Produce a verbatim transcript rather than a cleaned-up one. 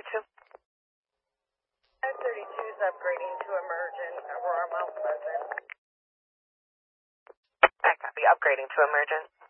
thirty-two. five thirty-two is upgrading to emergent, Aurora Mount Pleasant. I copy, upgrading to emergent.